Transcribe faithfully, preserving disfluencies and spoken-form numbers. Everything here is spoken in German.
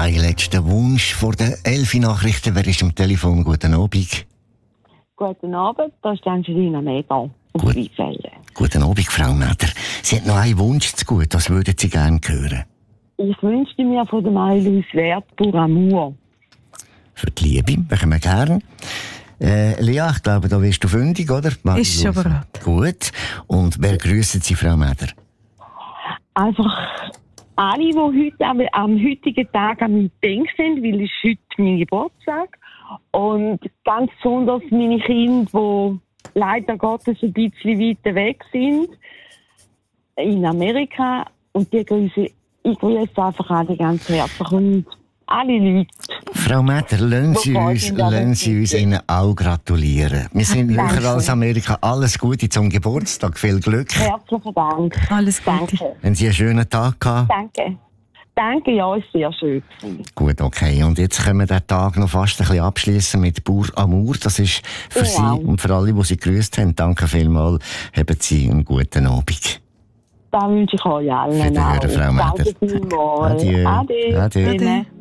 ein letzter Wunsch vor den Elfi-Nachrichten. Wer ist am Telefon? Guten Abend. Guten Abend, da ist Angelina Meder auf Gut. Weinfelden. Guten Abend, Frau Meder. Sie hat noch einen Wunsch zu gut. Was würden Sie gerne hören? Ich wünschte mir von der Marie-Louise Wert «Pour Amour». Für die Liebe, machen wir gerne. Äh, Lea, ich glaube, da wirst du fündig, oder? Ist schon bereit. Gut. Und wer grüssen Sie, Frau Meder? Einfach alle, die heute am, am heutigen Tag an mich denken sind, weil es ist heute mein Geburtstag. Und ganz besonders meine Kinder, die leider Gottes ein bisschen weiter weg sind, in Amerika. Und die grüße, ich grüße einfach alle ganz herzlich und alle Leute. Frau Meder, lassen Sie uns, lassen Sie uns Ihnen auch gratulieren. Wir sind näher als Amerika. Alles Gute zum Geburtstag. Viel Glück. Herzlichen Dank. Alles Gute. Danke. Haben Sie einen schönen Tag gehabt? Danke. Danke, ja, ist sehr schön. Gut, okay. Und jetzt können wir den Tag noch fast ein bisschen abschließen mit Pour Amour. Das ist für Genau. Sie und für alle, die Sie grüßt haben. Danke vielmals. Haben Sie einen guten Abend. Das wünsche ich euch allen. Wiederhören, Frau Meder. Danke vielmals. Adieu. Ade. Adieu. Ade.